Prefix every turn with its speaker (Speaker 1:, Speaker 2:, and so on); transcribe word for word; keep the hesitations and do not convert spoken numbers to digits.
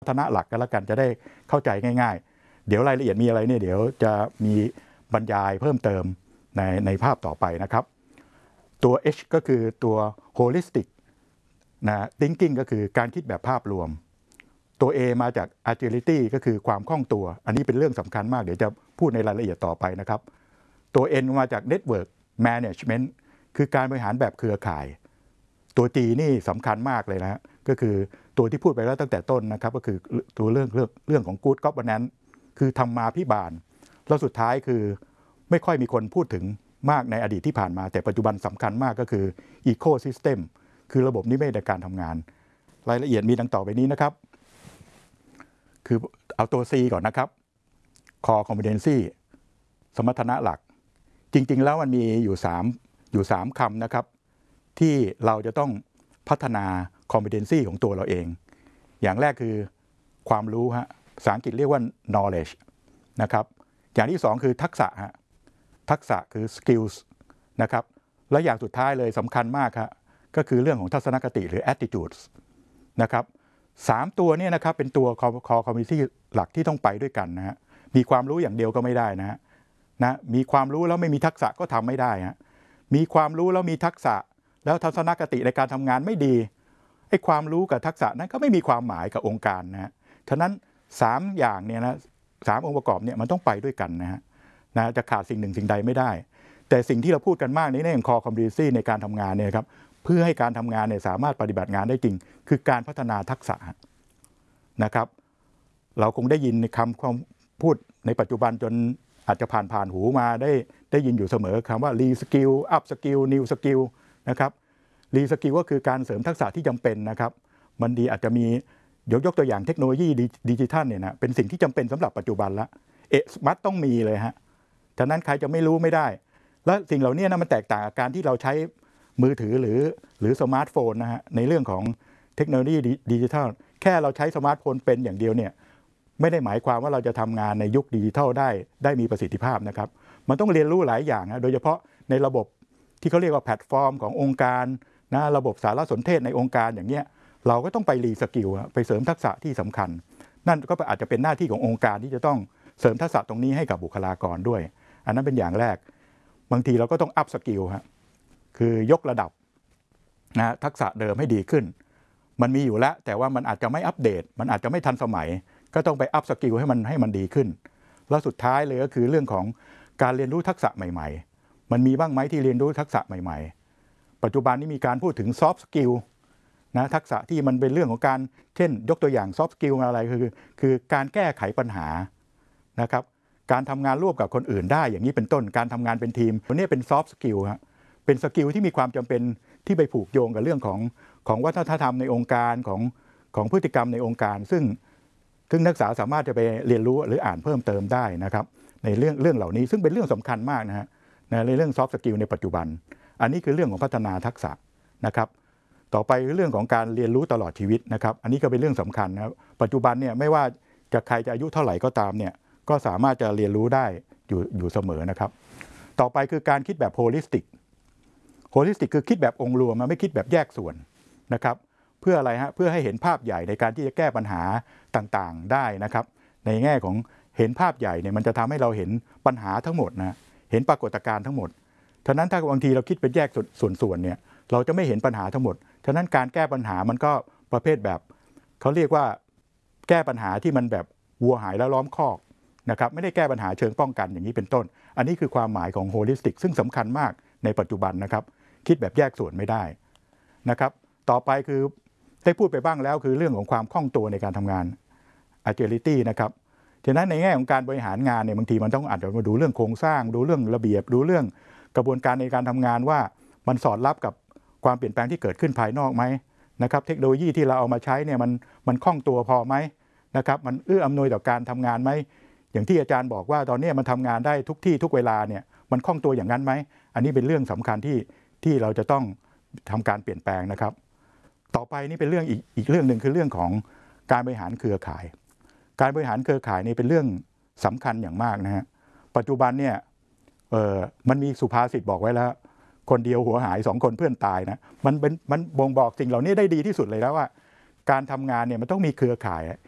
Speaker 1: พัฒนาหลักกันแล้วกันจะได้เข้าใจง่ายๆเดี๋ยวรายละเอียดมีอะไรเนี่ยเดี๋ยวจะมีบรรยายเพิ่มเติมในในภาพต่อไปนะครับตัว H ก็คือตัว holistic นะ thinking ก็คือการคิดแบบภาพรวมตัว A มาจาก agility ก็คือความคล่องตัวอันนี้เป็นเรื่องสำคัญมากเดี๋ยวจะพูดในรายละเอียดต่อไปนะครับตัว N มาจาก network management คือการบริหารแบบเครือข่ายตัว G นี่สำคัญมากเลยนะก็คือตัวที่พูดไปแล้วตั้งแต่ต้นนะครับก็คือตัวเรื่องเรื่องเรื่องของ good governance คือธรรมาภิบาลแล้วสุดท้ายคือไม่ค่อยมีคนพูดถึงมากในอดีตที่ผ่านมาแต่ปัจจุบันสำคัญมากก็คือ ecosystem คือระบบนิเวศในการทำงานรายละเอียดมีดังต่อไปนี้นะครับคือเอาตัว C ก่อนนะครับ core competency สมรรถนะหลักจริงๆแล้วมันมีอยู่3อยู่3คำนะครับที่เราจะต้องพัฒนา competency ของตัวเราเองอย่างแรกคือความรู้ฮะภาษาอังกฤษเรียกว่า knowledge นะครับอย่างที่สองคือทักษะฮะทักษะคือ skills นะครับและอย่างสุดท้ายเลยสำคัญมากครับก็คือเรื่องของทัศนคติหรือ attitudes นะครับสามตัวนี้นะครับเป็นตัว core competency หลักที่ต้องไปด้วยกันนะฮะมีความรู้อย่างเดียวก็ไม่ได้นะฮะนะมีความรู้แล้วไม่มีทักษะก็ทำไม่ได้ฮะมีความรู้แล้วมีทักษะแล้วทัศนคติในการทำงานไม่ดีไอ้ความรู้กับทักษะนั้นก็ไม่มีความหมายกับองค์การนะฮะฉะนั้นสามอย่างเนี่ยนะสามองค์ประกอบเนี่ยมันต้องไปด้วยกันนะฮะนะจะขาดสิ่งหนึ่งสิ่งใดไม่ได้แต่สิ่งที่เราพูดกันมากในเรื่อง core competency ในการทำงานเนี่ยครับเพื่อให้การทำงานเนี่ยสามารถปฏิบัติงานได้จริงคือการพัฒนาทักษะนะครับเราคงได้ยินคำความพูดในปัจจุบันจนอาจจะผ่านผ่านหูมาได้ได้ยินอยู่เสมอคำว่า re skill up skill new skill นะครับ re skill ก็คือการเสริมทักษะที่จำเป็นนะครับมันดีอาจจะมียกยกตัวอย่างเทคโนโลยีดิจิทัลเนี่ยนะเป็นสิ่งที่จำเป็นสำหรับปัจจุบันละเอะมัดต้องมีเลยฮะฉะนั้นใครจะไม่รู้ไม่ได้และสิ่งเหล่านี้นะมันแตกต่างกับการที่เราใช้มือถือหรือหรือสมาร์ทโฟนนะฮะในเรื่องของเทคโนโลยีดิจิทัลแค่เราใช้สมาร์ทโฟนเป็นอย่างเดียวเนี่ยไม่ได้หมายความว่าเราจะทำงานในยุคดิจิทัลได้ได้มีประสิทธิภาพนะครับมันต้องเรียนรู้หลายอย่างนะโดยเฉพาะในระบบที่เขาเรียกว่าแพลตฟอร์มขององค์การนะระบบสารสนเทศในองค์การอย่างเงี้ยเราก็ต้องไปรีสกิลไปเสริมทักษะที่สำคัญนั่นก็อาจจะเป็นหน้าที่ขององค์การที่จะต้องเสริมทักษะตรงนี้ให้กับบุคลากรด้วยอันนั้นเป็นอย่างแรกบางทีเราก็ต้องอัพสกิลฮะคือยกระดับนะทักษะเดิมให้ดีขึ้นมันมีอยู่แล้วแต่ว่ามันอาจจะไม่อัปเดตมันอาจจะไม่ทันสมัยก็ต้องไปอัพสกิลให้มันให้มันดีขึ้นแล้วสุดท้ายเลยก็คือเรื่องของการเรียนรู้ทักษะใหม่ๆมันมีบ้างไหมที่เรียนรู้ทักษะใหม่ๆปัจจุบันนี้มีการพูดถึงซอฟต์สกิลนะทักษะที่มันเป็นเรื่องของการเช่นยกตัวอย่างซอฟต์สกิลอะไรคือคือการแก้ไขปัญหานะครับการทำงานร่วมกับคนอื่นได้อย่างนี้เป็นต้นการทำงานเป็นทีมตัวนี้เป็นซอฟต์สกิลฮะเป็นสกิลที่มีความจำเป็นที่ไปผูกโยงกับเรื่องของของวัฒนธรรมในองค์การของของพฤติกรรมในองค์การซึ่งซึ่งนักศึกษาสามารถจะไปเรียนรู้หรืออ่านเพิ่มเติมได้นะครับในเรื่องเรื่องเหล่านี้ซึ่งเป็นเรื่องสำคัญมากนะฮะในเรื่องซอฟต์สกิลในปัจจุบันอันนี้คือเรื่องของพัฒนาทักษะนะครับต่อไปเรื่องของการเรียนรู้ตลอดชีวิตนะครับอันนี้ก็เป็นเรื่องสำคัญนะครับปัจจุบันเนี่ยไม่ว่าจะใครจะอายุเท่าไหร่ก็ตามเนี่ยก็สามารถจะเรียนรู้ได้อยู่อยู่เสมอนะครับต่อไปคือการคิดแบบโฮลิสติกโฮลิสติกคือคิดแบบองค์รวมไม่คิดแบบแยกส่วนนะครับเพื่ออะไรฮะเพื่อให้เห็นภาพใหญ่ในการที่จะแก้ปัญหาต่างๆได้นะครับในแง่ของเห็นภาพใหญ่เนี่ยมันจะทำให้เราเห็นปัญหาทั้งหมดนะเห็นปรากฏการณ์ทั้งหมดฉะนั้นถ้าบางทีเราคิดเป็นแยกส่วนๆเนี่ยเราจะไม่เห็นปัญหาทั้งหมดฉะนั้นการแก้ปัญหามันก็ประเภทแบบเขาเรียกว่าแก้ปัญหาที่มันแบบวัวหายแล้วล้อมคอกนะครับไม่ได้แก้ปัญหาเชิงป้องกันอย่างนี้เป็นต้นอันนี้คือความหมายของโฮลิสติกซึ่งสำคัญมากในปัจจุบันนะครับคิดแบบแยกส่วนไม่ได้นะครับต่อไปคือได้พูดไปบ้างแล้วคือเรื่องของความคล่องตัวในการทำงาน agility นะครับฉะนั้นในแง่ของการบริหารงานเนี่ยบางทีมันต้องอาจจะมาดูเรื่องโครงสร้างดูเรื่องระเบียบดูเรื่องกระบวนการในการทำงานว่ามันสอดรับกับความเปลี่ยนแปลงที่เกิดขึ้นภายนอกไหมนะครับเทคโนโลยีที่เราเอามาใช้เนี่ยมันมันคล่องตัวพอไหมนะครับมันเอื้ออำนวยต่อการทำงานไหมอย่างที่อาจารย์บอกว่าตอนนี้มันทำงานได้ทุกที่ทุกเวลาเนี่ยมันคล่องตัวอย่างนั้นไหมอันนี้เป็นเรื่องสำคัญที่ที่เราจะต้องทำการเปลี่ยนแปลงนะครับต่อไปนี่เป็นเรื่องอีกอีกเรื่องหนึ่งคือเรื่องของการบริหารเครือข่ายการบริหารเครือข่ายนี่เป็นเรื่องสำคัญอย่างมากนะฮะปัจจุบันเนี่ยเอ่อมันมีสุภาษิตบอกไว้แล้วคนเดียวหัวหายสองคนเพื่อนตายนะมันเป็นมันบ่งบอกสิ่งเหล่านี้ได้ดีที่สุดเลยแล้วว่าการทำงานเนี่ยมันต้องมีเครือข่าย